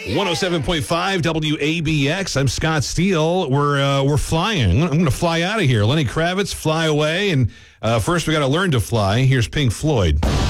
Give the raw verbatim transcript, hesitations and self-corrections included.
one oh seven point five W A B X. I'm Scott Steele. We're uh, we're flying. I'm going to fly out of here. Lenny Kravitz, Fly Away. And uh, first, we got to learn to fly. Here's Pink Floyd.